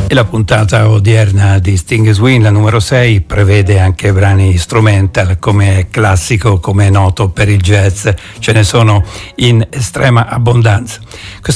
E la puntata odierna di Sting Swing, la numero 6, prevede anche brani strumental, come è classico, come è noto per il jazz, ce ne sono in estrema abbondanza. Questo